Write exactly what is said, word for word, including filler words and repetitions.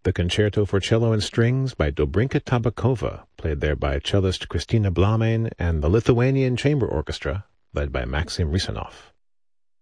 the Concerto for Cello and Strings by Dobrinka Tabakova, played there by cellist Kristina Blamein and the Lithuanian Chamber Orchestra, led by Maxim Risanov.